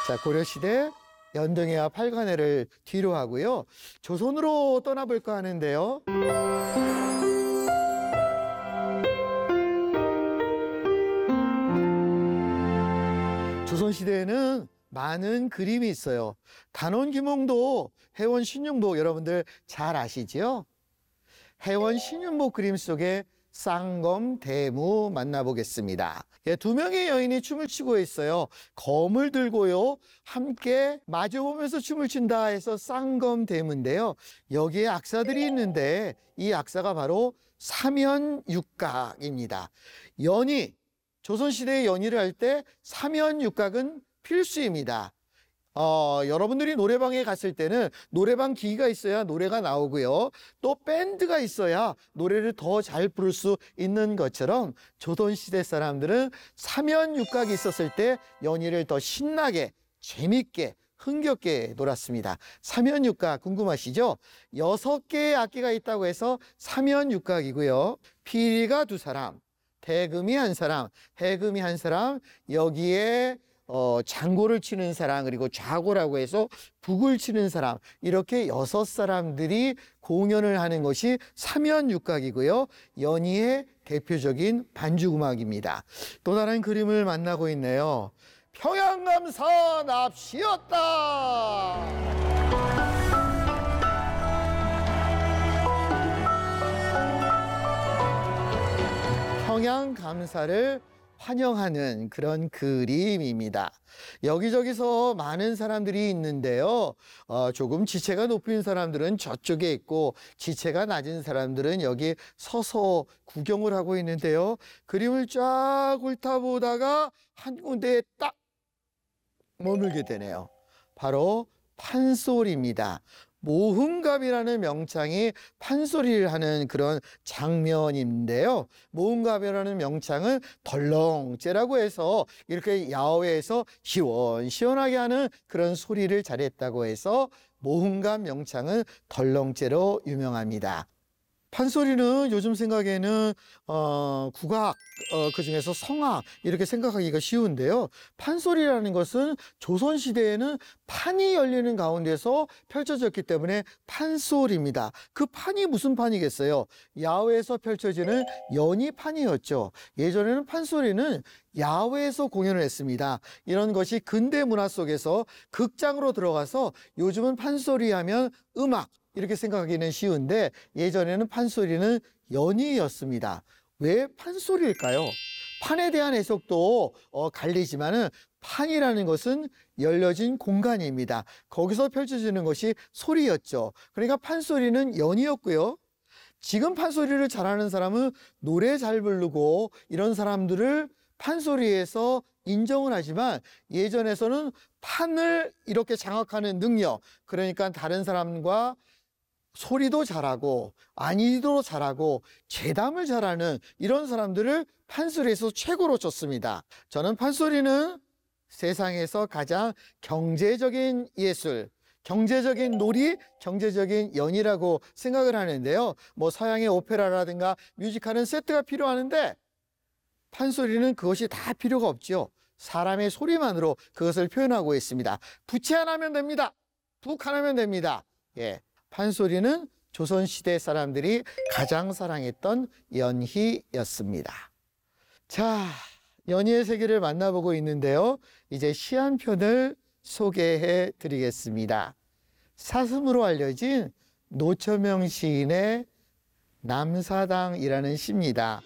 자, 고려시대 연등회와 팔관회를 뒤로 하고요. 조선으로 떠나볼까 하는데요. 조선시대에는 많은 그림이 있어요. 단원귀몽도, 해원신윤복 여러분들 잘 아시죠? 해원신윤복 그림 속에 쌍검, 대무 만나보겠습니다. 두 명의 여인이 춤을 추고 있어요. 검을 들고요. 함께 마주보면서 춤을 춘다 해서 쌍검, 대무인데요. 여기에 악사들이 있는데 이 악사가 바로 삼연육각입니다. 연희, 조선시대의 연희를 할 때 삼연육각은 필수입니다. 여러분들이 노래방에 갔을 때는 노래방 기기가 있어야 노래가 나오고요. 또 밴드가 있어야 노래를 더 잘 부를 수 있는 것처럼 조선시대 사람들은 삼연육각이 있었을 때 연희를 더 신나게, 재밌게, 흥겹게 놀았습니다. 삼연육각 궁금하시죠? 6개의 악기가 있다고 해서 삼연육각이고요. 피리가 2사람, 대금이 1사람, 해금이 1사람, 여기에 장고를 치는 사람, 그리고 좌고라고 해서 북을 치는 사람, 이렇게 6사람들이 공연을 하는 것이 삼연육각이고요. 연희의 대표적인 반주음악입니다. 또 다른 그림을 만나고 있네요. 평양감사 납시였다. 평양감사를 환영하는 그런 그림입니다. 여기저기서 많은 사람들이 있는데요. 조금 지체가 높은 사람들은 저쪽에 있고 지체가 낮은 사람들은 여기 서서 구경을 하고 있는데요. 그림을 쫙 훑어보다가 한 군데에 딱 머물게 되네요. 바로 판소리입니다. 모흥갑이라는 명창이 판소리를 하는 그런 장면인데요. 모흥갑이라는 명창은 덜렁째라고 해서 이렇게 야외에서 시원시원하게 하는 그런 소리를 잘했다고 해서 모흥갑 명창은 덜렁째로 유명합니다. 판소리는 요즘 생각에는 국악, 그중에서 성악 이렇게 생각하기가 쉬운데요. 판소리라는 것은 조선시대에는 판이 열리는 가운데서 펼쳐졌기 때문에 판소리입니다. 그 판이 무슨 판이겠어요? 야외에서 펼쳐지는 연희판이었죠. 예전에는 판소리는 야외에서 공연을 했습니다. 이런 것이 근대 문화 속에서 극장으로 들어가서 요즘은 판소리 하면 음악 이렇게 생각하기는 쉬운데 예전에는 판소리는 연희였습니다. 왜 판소리일까요? 판에 대한 해석도 갈리지만은 판이라는 것은 열려진 공간입니다. 거기서 펼쳐지는 것이 소리였죠. 그러니까 판소리는 연희였고요. 지금 판소리를 잘하는 사람은 노래 잘 부르고 이런 사람들을 판소리에서 인정을 하지만 예전에서는 판을 이렇게 장악하는 능력, 그러니까 다른 사람과 소리도 잘하고 안이도 잘하고 재담을 잘하는 이런 사람들을 판소리에서 최고로 쳤습니다. 저는 판소리는 세상에서 가장 경제적인 예술, 경제적인 놀이, 경제적인 연희라고 생각을 하는데요. 뭐 서양의 오페라라든가 뮤지컬은 세트가 필요하는데 판소리는 그것이 다 필요가 없죠. 사람의 소리만으로 그것을 표현하고 있습니다. 부채 하나면 됩니다. 북 하나면 됩니다. 예. 판소리는 조선시대 사람들이 가장 사랑했던 연희였습니다. 자, 연희의 세계를 만나보고 있는데요. 이제 시 한 편을 소개해 드리겠습니다. 사슴으로 알려진 노처명 시인의 남사당이라는 시입니다.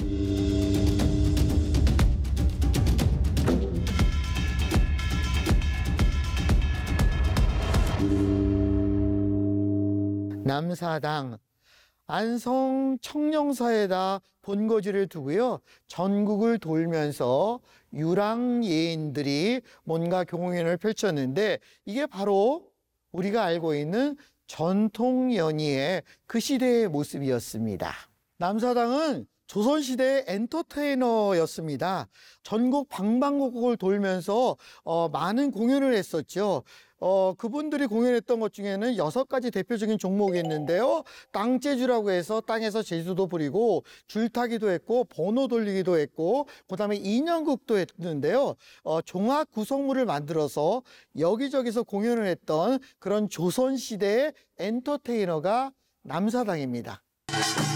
남사당, 안성 청령사에다 본거지를 두고요. 전국을 돌면서 유랑예인들이 뭔가 공연을 펼쳤는데 이게 바로 우리가 알고 있는 전통 연희의 그 시대의 모습이었습니다. 남사당은 조선시대의 엔터테이너였습니다. 전국 방방곡곡을 돌면서 많은 공연을 했었죠. 그분들이 공연했던 것 중에는 6가지 대표적인 종목이 있는데요. 땅재주라고 해서 땅에서 제주도 부리고, 줄타기도 했고, 번호 돌리기도 했고, 그다음에 인형극도 했는데요. 종합 구성물을 만들어서 여기저기서 공연을 했던 그런 조선시대의 엔터테이너가 남사당입니다.